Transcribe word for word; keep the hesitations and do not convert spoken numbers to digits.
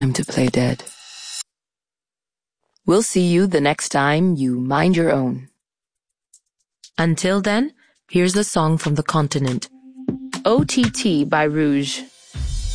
Time to play dead. We'll see you the next time you mind your own. Until then, here's the song from the continent. O T T by Rouge.